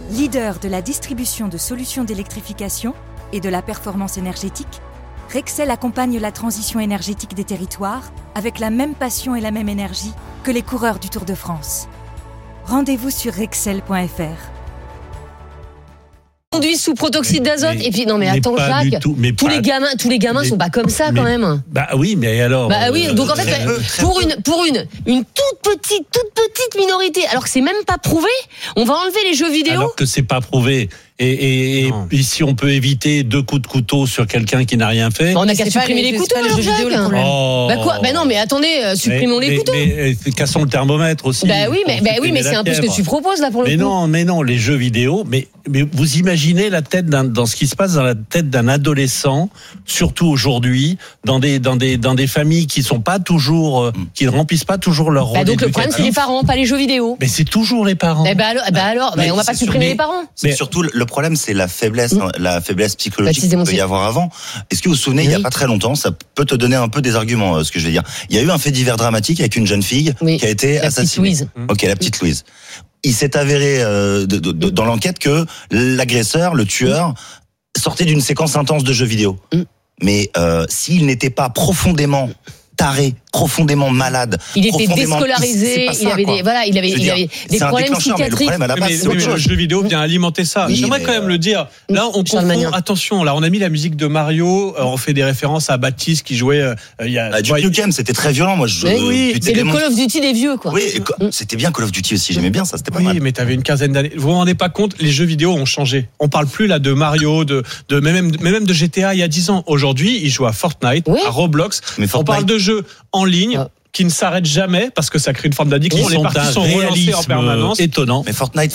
Leader de la distribution de solutions d'électrification et de la performance énergétique, Rexel accompagne la transition énergétique des territoires avec la même passion et la même énergie que les coureurs du Tour de France. Rendez-vous sur rexel.fr. Conduit sous protoxyde d'azote et puis non mais attends Jacques, tous les gamins sont pas comme ça quand même. Bah oui, mais alors. Bah oui, donc en fait pour une toute petite minorité, alors que c'est même pas prouvé, on va enlever les jeux vidéo. Alors que c'est pas prouvé. Et si on peut éviter 2 coups de couteau sur quelqu'un qui n'a rien fait. On n'a qu'à supprimer les couteaux, alors Jacques. Bah quoi ? Bah non, mais attendez, supprimons les couteaux. Mais cassons le thermomètre aussi. Bah oui, mais c'est un peu ce que tu proposes là pour le coup. Mais non, les jeux vidéo. Mais vous imaginez la tête dans ce qui se passe dans la tête d'un adolescent, surtout aujourd'hui, dans des familles qui sont pas toujours, qui ne remplissent pas toujours leur rôle. Donc le problème c'est les parents, pas les jeux vidéo. Mais c'est toujours les parents. Alors, on va pas supprimer les parents. C'est surtout le problème, c'est la faiblesse psychologique qu'il peut y avoir avant. Est-ce que vous vous souvenez, il y a pas très longtemps, ça peut te donner un peu des arguments, ce que je vais dire. Il y a eu un fait divers dramatique avec une jeune fille qui a été assassinée. Ok, la petite Louise. Il s'est avéré dans l'enquête que l'agresseur, le tueur, sortait d'une séquence intense de jeux vidéo. Mais s'il n'était pas profondément taré, profondément malade, il était déscolarisé, il avait des problèmes psychiatriques. Le problème à la base, mais le jeu vidéo vient alimenter ça. Oui, j'aimerais quand même le dire. Là, on confond. Attention, là, on a mis la musique de Mario. On fait des références à Baptiste qui jouait. Il y a. Duke Nukem, c'était très violent. Moi, c'est le Call of Duty des vieux, quoi. Oui, c'était bien Call of Duty aussi. J'aimais bien ça. C'était pas mal. Oui, mais t'avais une quinzaine d'années. Vous vous rendez pas compte, les jeux vidéo ont changé. On parle plus là de Mario, même de GTA il y a 10 ans. Aujourd'hui, ils jouent à Fortnite, à Roblox. On parle de jeux en ligne qui ne s'arrête jamais parce que ça crée une forme d'addiction. Les parties sont relancées en permanence. Étonnant. Mais Fortnite,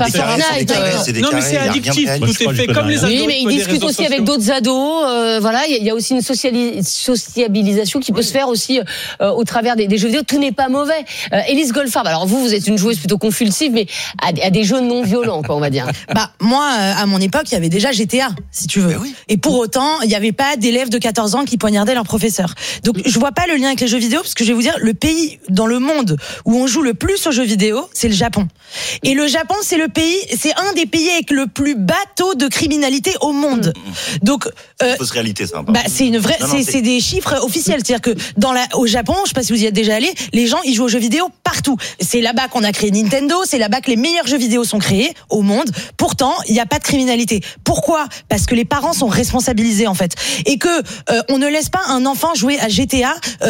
c'est des non, mais c'est addictif. Tout est fait comme les ados. Oui, mais ils discutent aussi avec d'autres ados. Voilà, il y a aussi une sociabilisation qui peut se faire aussi au travers des jeux vidéo. Tout n'est pas mauvais. Élise Goldfarb, alors vous êtes une joueuse plutôt compulsive, mais à des jeux non violents, quoi, on va dire. Moi, à mon époque, il y avait déjà GTA, si tu veux. Et pour autant, il n'y avait pas d'élèves de 14 ans qui poignardaient leur professeur. Donc, je vois pas le lien avec les jeux vidéo, parce que je vais vous dire, le pays dans le monde où on joue le plus aux jeux vidéo, c'est le Japon. Et le Japon, c'est un des pays avec le plus bas taux de criminalité au monde. Donc, c'est une fausse réalité, ça. C'est une vraie, c'est des chiffres officiels. C'est-à-dire que au Japon, je sais pas si vous y êtes déjà allé, les gens, ils jouent aux jeux vidéo partout. C'est là-bas qu'on a créé Nintendo, c'est là-bas que les meilleurs jeux vidéo sont créés au monde. Pourtant, il n'y a pas de criminalité. Pourquoi ? Parce que les parents sont responsabilisés, en fait. Et que, on ne laisse pas un enfant jouer à GTA,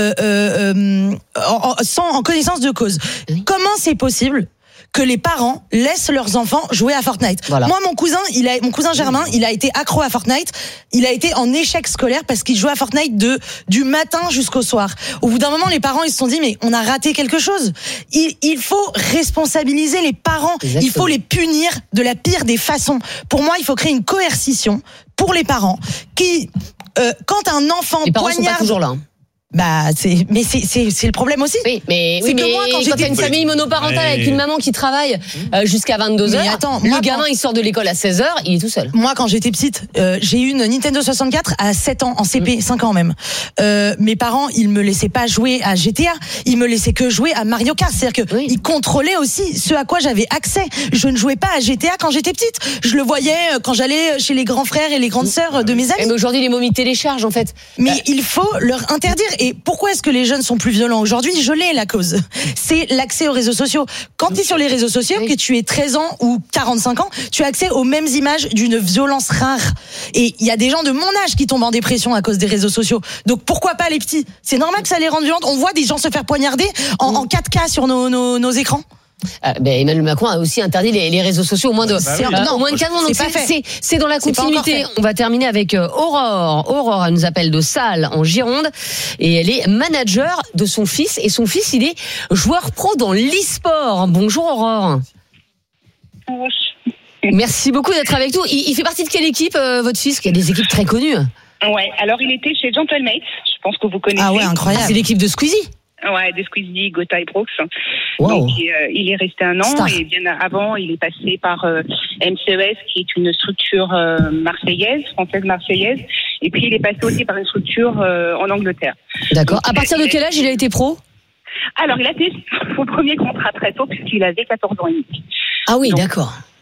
en connaissance de cause. Comment c'est possible que les parents laissent leurs enfants jouer à Fortnite? Voilà. Moi, mon cousin Germain, il a été accro à Fortnite. Il a été en échec scolaire parce qu'il jouait à Fortnite du matin jusqu'au soir. Au bout d'un moment, les parents, ils se sont dit, mais on a raté quelque chose. Il faut responsabiliser les parents. Exactement. Il faut les punir de la pire des façons. Pour moi, il faut créer une coercition pour les parents qui, quand un enfant les parents poignarde... sont pas toujours là. C'est le problème aussi. Oui, mais moi, quand il y a une famille monoparentale avec une maman qui travaille jusqu'à 22h, le gamin il sort de l'école à 16h, il est tout seul. Moi, quand j'étais petite, j'ai eu une Nintendo 64 à 7 ans, en CP, 5 ans même. Mes parents, ils me laissaient pas jouer à GTA, ils me laissaient que jouer à Mario Kart. C'est-à-dire que ils contrôlaient aussi ce à quoi j'avais accès. Je ne jouais pas à GTA quand j'étais petite. Je le voyais quand j'allais chez les grands frères et les grandes sœurs de mes amis. Mais aujourd'hui, les momies téléchargent, en fait. Mais il faut leur interdire. Et pourquoi est-ce que les jeunes sont plus violents aujourd'hui ? Je l'ai la cause. C'est l'accès aux réseaux sociaux. Quand tu es sur les réseaux sociaux, que tu aies 13 ans ou 45 ans, tu as accès aux mêmes images d'une violence rare. Et il y a des gens de mon âge qui tombent en dépression à cause des réseaux sociaux. Donc pourquoi pas les petits ? C'est normal que ça les rende violentes. On voit des gens se faire poignarder en 4K sur nos écrans. Emmanuel Macron a aussi interdit les réseaux sociaux au moins de 4 ans. Donc c'est dans la continuité. On va terminer avec Aurore. Aurore, elle nous appelle de Salles en Gironde et elle est manager de son fils. Et son fils, il est joueur pro dans l'e-sport. Bonjour Aurore. Merci beaucoup d'être avec nous. Il fait partie de quelle équipe, votre fils ? Il y a des équipes très connues. Ouais, alors il était chez Gentlemates. Je pense que vous connaissez. Ah ouais, incroyable. C'est l'équipe de Squeezie. Ouais, de Squeezie, Gotha et Brooks. Wow. Donc, il est resté 1 an et bien avant, il est passé par MCES, qui est une structure française marseillaise. Et puis, il est passé aussi par une structure en Angleterre. D'accord. Donc, à partir de quel âge il a été pro ? Alors, il a fait son premier contrat très tôt, puisqu'il avait 14 ans et demi. Ah oui, donc, d'accord.